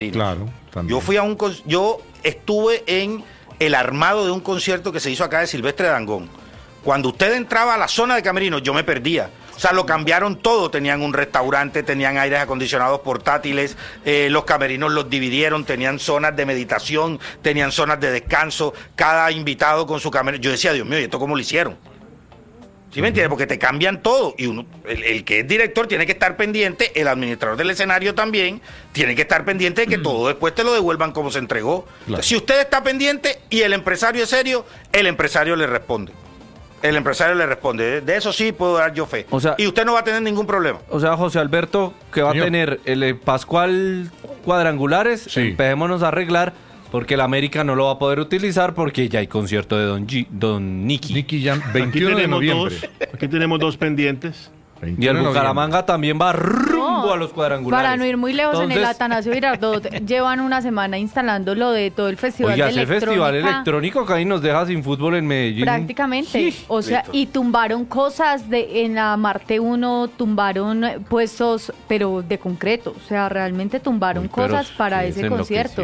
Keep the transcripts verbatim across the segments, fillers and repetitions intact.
Claro, también. Yo fui a un yo estuve en el armado de un concierto que se hizo acá de Silvestre Dangond. Cuando usted entraba a la zona de camerinos, yo me perdía. O sea, lo cambiaron todo. Tenían un restaurante, tenían aires acondicionados portátiles, eh, los camerinos los dividieron, tenían zonas de meditación, tenían zonas de descanso, cada invitado con su camerino. Yo decía, Dios mío, ¿y esto cómo lo hicieron? ¿Sí me entiendes? Porque te cambian todo y uno, el, el que es director tiene que estar pendiente, el administrador del escenario también tiene que estar pendiente de que mm. todo después te lo devuelvan como se entregó. Claro. Entonces, si usted está pendiente y el empresario es serio, el empresario le responde. El empresario le responde. De eso sí puedo dar yo fe. O sea, y usted no va a tener ningún problema. O sea, José Alberto, que va Señor. a tener el eh, Pascual cuadrangulares, sí. empecémonos a arreglar. Porque el América no lo va a poder utilizar porque ya hay concierto de Don, G, Don Nicky. Nicky Jam, veintiuno de noviembre. Dos, aquí tenemos dos pendientes. Y el Bucaramanga también va rumbo no, a los cuadrangulares. Para no ir muy lejos, Entonces, en el Atanasio Girardot llevan una semana instalando lo de todo el festival oiga, de electrónica. Ese festival electrónico que ahí nos deja sin fútbol en Medellín. Prácticamente. Sí. O sea, y tumbaron cosas de en la Marte uno, tumbaron puestos, pero de concreto. O sea, realmente tumbaron Uy, cosas para ese concierto.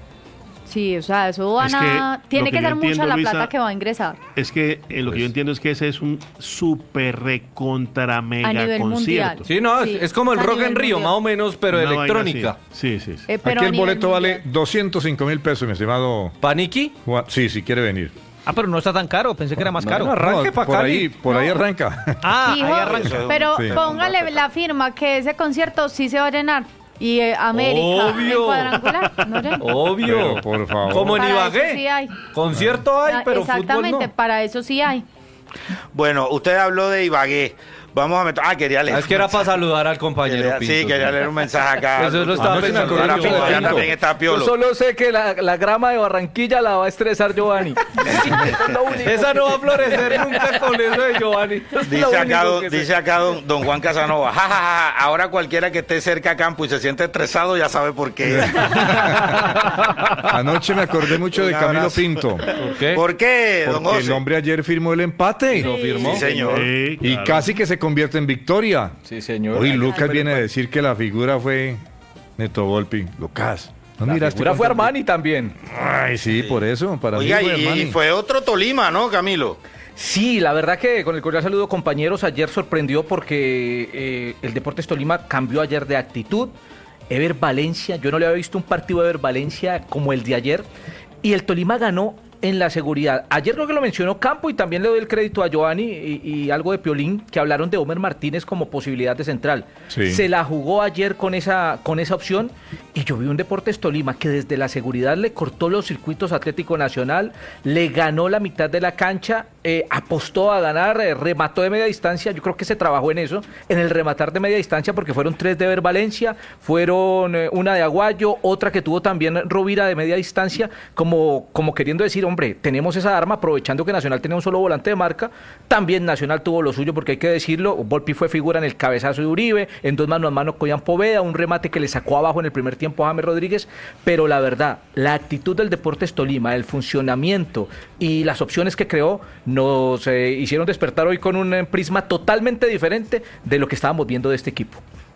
Sí, o sea, eso van a... Tiene que, que ser mucha la Luisa, plata que va a ingresar. Es que eh, lo pues, que yo entiendo es que ese es un súper recontra mega a nivel concierto. Mundial. Sí, no, sí, es como el Rock en Río, mundial. más o menos, pero Una electrónica. Sí, sí, sí. Eh, Aquí el boleto vale doscientos cinco mil pesos, mi estimado... ¿Paniki? Sí, si quiere venir. Ah, pero no está tan caro, pensé que era más no, caro. No, arranque no, para por Cali. Ahí, por no. ahí arranca. Ah, Hijo, ahí arranca. Pero sí. póngale la firma que ese concierto sí se va a llenar. Y eh, América, obvio. cuadrangular, ¿no? Obvio. Pero, por favor. Como en Ibagué. Sí hay. Concierto hay, pero exactamente, fútbol no. para eso sí hay. Bueno, usted habló de Ibagué. Vamos a meter... Ah, quería leer. Es que era para saludar al compañero quería, Pinto. Sí, quería leer un mensaje acá. Eso lo estaba pensando. Ya también está Piolo. Yo solo sé que la, la grama de Barranquilla la va a estresar Giovanni. Esa no va a florecer nunca con eso de Giovanni. Dice acá, don, dice acá don, don Juan Casanova, ja, ja, ja, ahora cualquiera que esté cerca a campo y se siente estresado ya sabe por qué. Anoche me acordé mucho de Camilo Pinto. ¿Por qué? ¿Por qué, don Porque José? el hombre ayer firmó el empate. Sí. ¿Lo firmó? Sí, señor. Sí, claro. Y casi que se convierte en victoria. Sí, señor. Hoy Lucas viene a decir que la figura fue Neto Volpi. Lucas, ¿no la miraste? figura fue Armani también. Ay, sí, sí, por eso. Para Oiga, mí fue y, Armani. y fue otro Tolima, ¿no, Camilo? Sí, la verdad que con el cordial saludo, compañeros, ayer sorprendió porque eh, el Deportes Tolima cambió ayer de actitud. Ever Valencia, yo no le había visto un partido de Ever Valencia como el de ayer. Y el Tolima ganó en la seguridad. Ayer creo que lo mencionó Campo y también le doy el crédito a Giovanni y, y algo de Piolín, que hablaron de Homer Martínez como posibilidad de central. Sí. Se la jugó ayer con esa, con esa opción y yo vi un Deportes Tolima que desde la seguridad le cortó los circuitos Atlético Nacional, le ganó la mitad de la cancha, eh, apostó a ganar, eh, remató de media distancia. Yo creo que se trabajó en eso, en el rematar de media distancia, porque fueron tres de Ever Valencia, fueron eh, una de Aguayo, otra que tuvo también Rovira de media distancia, como, como queriendo decir, hombre, tenemos esa arma, aprovechando que Nacional tenía un solo volante de marca. También Nacional tuvo lo suyo, porque hay que decirlo, Volpi fue figura en el cabezazo de Uribe, en dos manos a mano con Ian Poveda, un remate que le sacó abajo en el primer tiempo a James Rodríguez, pero la verdad, la actitud del Deportes Tolima, el funcionamiento y las opciones que creó, nos eh, hicieron despertar hoy con un prisma totalmente diferente de lo que estábamos viendo de este equipo.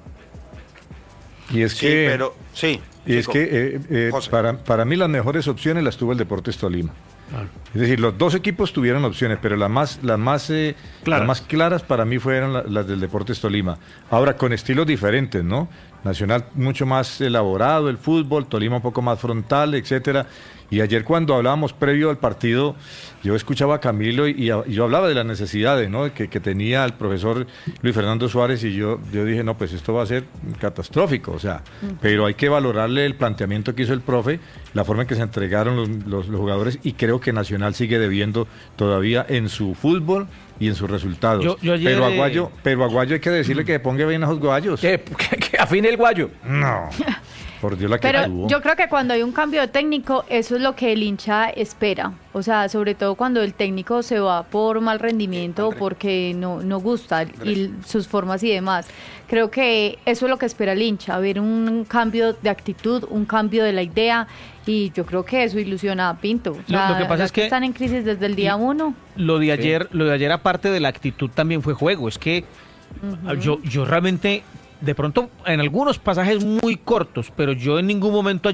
Y es sí, que... pero, sí. Y es que eh, eh, para, para mí las mejores opciones las tuvo el Deportes Tolima. Claro. Es decir, los dos equipos tuvieron opciones, pero las más, las más, eh, claro. las más claras para mí fueron la, las del Deportes Tolima. Ahora, con estilos diferentes, ¿no? Nacional mucho más elaborado, el fútbol, Tolima un poco más frontal, etcétera. Y ayer cuando hablábamos previo al partido, yo escuchaba a Camilo y, y, y yo hablaba de las necesidades, ¿no? que, que tenía el profesor Luis Fernando Suárez y yo, yo dije, no, pues esto va a ser catastrófico, o sea, uh-huh. pero hay que valorarle el planteamiento que hizo el profe, la forma en que se entregaron los, los, los jugadores y creo que Nacional sigue debiendo todavía en su fútbol y en sus resultados. Yo, yo ayer, pero, Aguayo, pero Aguayo hay que decirle que ponga bien a los guayos. Que, que, que afine el guayo. No. Por Dios, la que Pero tuvo. Yo creo que cuando hay un cambio de técnico, eso es lo que el hincha espera. O sea, sobre todo cuando el técnico se va por mal rendimiento o porque no, no gusta y sus formas y demás. Creo que eso es lo que espera el hincha, ver un cambio de actitud, un cambio de la idea, y yo creo que eso ilusiona a Pinto. O sea, lo, lo que pasa es que están en crisis desde el día uno. Lo de ayer, sí. lo de ayer aparte de la actitud también fue juego. Es que uh-huh. yo, yo realmente de pronto en algunos pasajes muy cortos, pero yo en ningún momento